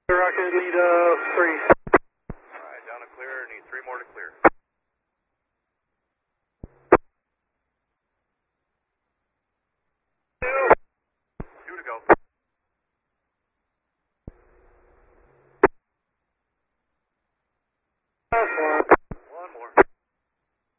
Rocket, need 3. Alright, down to clear, need 3 more to clear. 2 to go. Last one.